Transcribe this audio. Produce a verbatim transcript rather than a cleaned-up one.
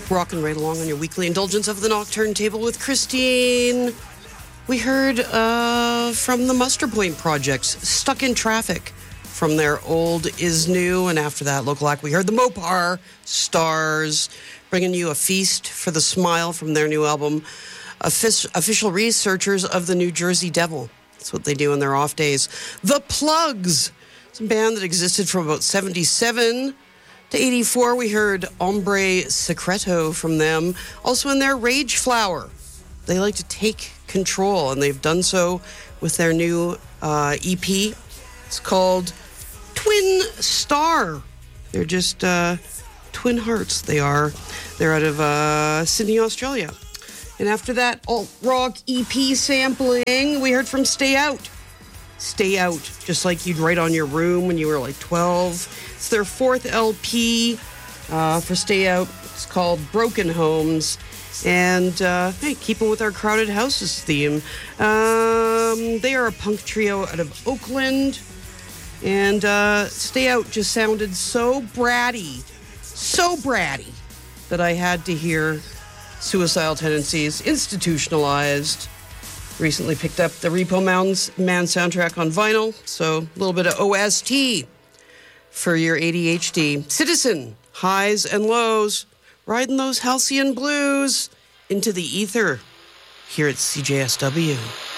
Rocking right along on your weekly indulgence of the Nocturne Table with Christine. We heard uh, from the Muster Point Projects, Stuck in Traffic, from their Old Is New. And after that, local act, we heard the Mopar Stars, bringing you A Feast for the Smile from their new album, Offic- Official Researchers of the New Jersey Devil. That's what they do in their off days. The Plugs, some band that existed from about seventy-seven to eighty-four. We heard Hombre Secreto from them. Also in their Rage Flower. They like to take control, and they've done so with their new uh, E P. It's called Twin Star. They're just uh, twin hearts. They are. They're out of uh, Sydney, Australia. And after that alt-rock E P sampling, we heard from Stay Out. Stay Out, just like you'd write on your room when you were like twelve. It's their fourth L P uh, for Stay Out. It's called Broken Homes. And, uh, hey, keeping with our Crowded Houses theme. Um, they are a punk trio out of Oakland. And uh, Stay Out just sounded so bratty, so bratty, that I had to hear Suicidal Tendencies, Institutionalized. Recently picked up the Repo Mountains Man soundtrack on vinyl, so a little bit of O S T for your A D H D. Citizen, highs and lows, riding those halcyon blues into the ether here at C J S W.